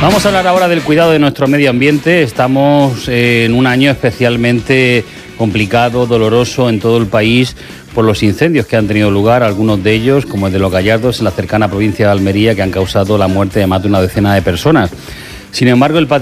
Vamos a hablar ahora del cuidado de nuestro medio ambiente. Estamos en un año especialmente complicado, doloroso en todo el país por los incendios que han tenido lugar, algunos de ellos, como el de Los Gallardos, en la cercana provincia de Almería, que han causado la muerte de más de una decena de personas. Sin embargo, el